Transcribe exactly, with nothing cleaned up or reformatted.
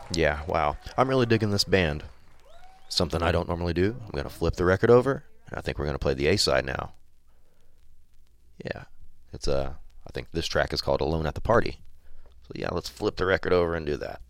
Yeah, wow. I'm really digging this band. Something I don't normally do. I'm going to flip the record over, and I think we're going to play the A side now. Yeah, it's uh, I think this track is called Alone at the Party. So yeah, let's flip the record over and do that.